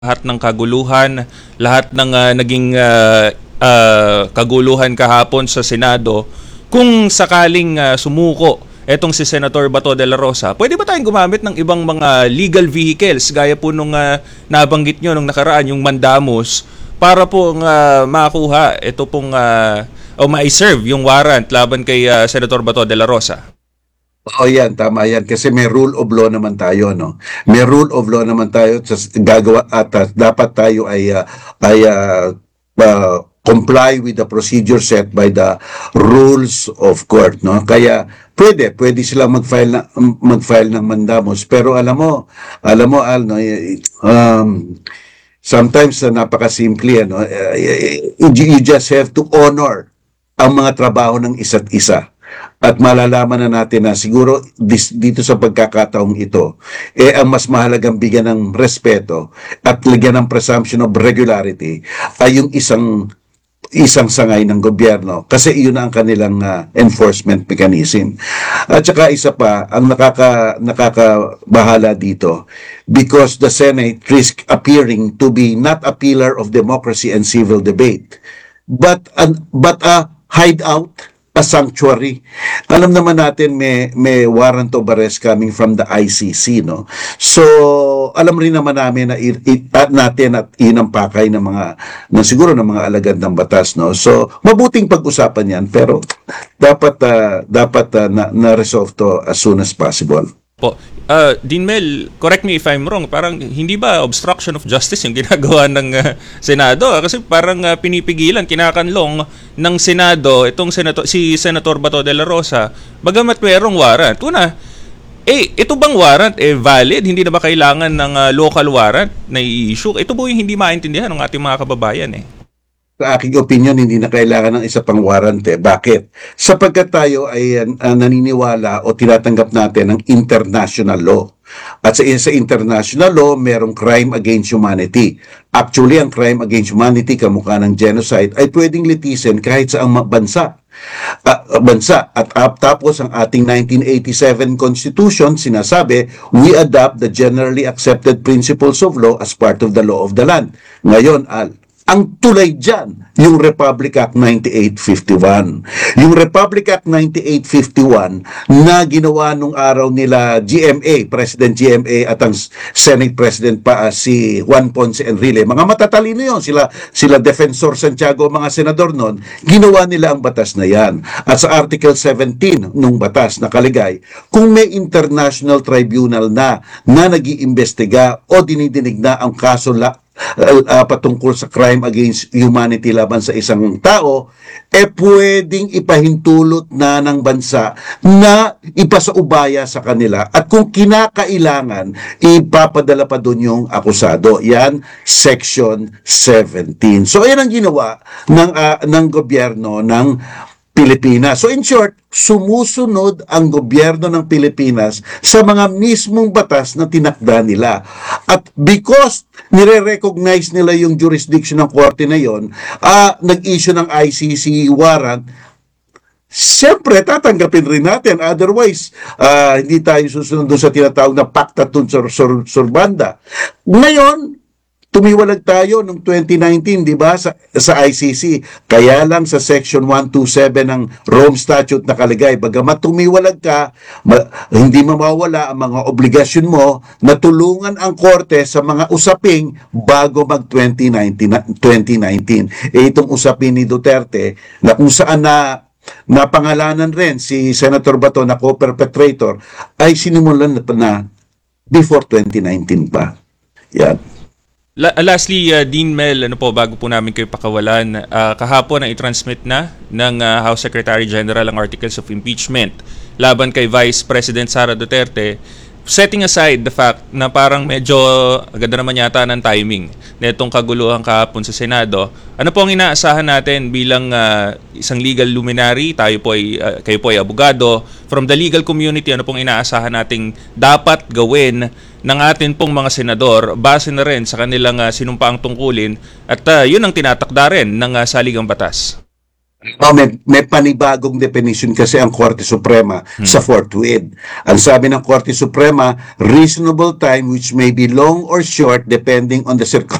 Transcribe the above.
lahat ng kaguluhan, lahat ng naging kaguluhan kahapon sa Senado, kung sakaling sumuko etong si Senator Bato de la Rosa, pwede ba tayong gumamit ng ibang mga legal vehicles gaya po nung nabanggit nyo nung nakaraan, yung mandamus, para po makakuha ito pong o ma-serve yung warrant laban kay Senator Bato de la Rosa? Oo, yan, tama yan. Kasi may rule of law naman tayo, no? May rule of law naman tayo sa gagawa at dapat tayo comply with the procedure set by the rules of court, no? Kaya pwede silang mag-file ng mandamos, pero alam mo Al, no, sometimes napakasimple, ano, you just have to honor ang mga trabaho ng isa't isa. At malalaman na natin na siguro dito sa pagkakataong ito, ang mas mahalagang bigyan ng respeto at lagyan ng presumption of regularity ay yung isang sangay ng gobyerno, kasi iyon ang kanilang enforcement mechanism. At saka isa pa, ang nakakabahala dito, because the Senate risk appearing to be not a pillar of democracy and civil debate, but a hideout, a sanctuary. Alam naman natin may warrant of arrest coming from the ICC, no? So, alam rin naman namin na natin at inampakay siguro ng mga alagad ng batas, no? So, mabuting pag-usapan yan, pero dapat na-resolve to as soon as possible. Po. Dean Mel, correct me if I'm wrong, parang hindi ba obstruction of justice yung ginagawa ng Senado? Kasi parang pinipigilan, kinakanlong ng Senado si Senator Bato de la Rosa, bagamat mayroong warrant. Una, ito bang warrant valid? Hindi na ba kailangan ng local warrant na i-issue? Ito po yung hindi maintindihan ng ating mga kababayan Sa aking opinion, hindi na kailangan ng isa pang warrant. Bakit? Sapagkat tayo ay naniniwala o tinatanggap natin ng international law. At sa international law, merong crime against humanity. Actually, ang crime against humanity, kamukha ng genocide, ay pwedeng litisin kahit sa bansa. At tapos ang ating 1987 Constitution, sinasabi, we adopt the generally accepted principles of law as part of the law of the land. Ngayon, ang tulay dyan, yung Republic Act 9851. Yung Republic Act 9851 na ginawa nung araw nila President GMA at ang Senate President pa si Juan Ponce Enrile. Mga matatalino yun, sila Defensor Santiago, mga senador nun, ginawa nila ang batas na yan. At sa Article 17 nung batas nakalagay, kung may international tribunal na nag-iimbestiga o dinidinig na ang kaso patungkol sa crime against humanity laban sa isang tao, pwedeng ipahintulot na ng bansa na ipasaubaya sa kanila, at kung kinakailangan, ipapadala pa doon yung akusado. Yan, Section 17. So, yan ang ginawa ng gobyerno ng Pilipinas. So in short, sumusunod ang gobyerno ng Pilipinas sa mga mismong batas na tinakda nila. At because nire-recognize nila yung jurisdiction ng korte na yon, nag-issue ng ICC warrant, siyempre tatanggapin rin natin. Otherwise, hindi tayo susunod doon sa tinatawag na pacta sunt servanda. Ngayon, tumiwalag tayo noong 2019, di ba, sa ICC. Kaya lang sa Section 127 ng Rome Statute nakalagay, bagamat tumiwalag ka, hindi mawawala ang mga obligasyon mo na tulungan ang korte sa mga usaping bago mag-2019. Itong usapin ni Duterte na kung saan napangalanan rin si Senator Bato na co-perpetrator, ay sinimulan na before 2019 pa. Yan. Lastly, Dean Mel, bago po namin kayo pakawalan, kahapon ang i-transmit na ng House Secretary General ang articles of impeachment laban kay Vice President Sara Duterte, setting aside the fact na parang medyo agad naman yata ng timing na itong kaguluhan kahapon sa Senado. Ano po ang inaasahan natin bilang isang legal luminary? Kayo po ay abogado. From the legal community, ano pong inaasahan nating dapat gawin ng atin pong mga senador base na rin sa kanilang sinumpaang tungkulin, at yun ang tinatakda rin ng saligang batas? May panibagong definition kasi ang Korte Suprema sa forthwith. Ang sabi ng Korte Suprema, reasonable time which may be long or short depending on the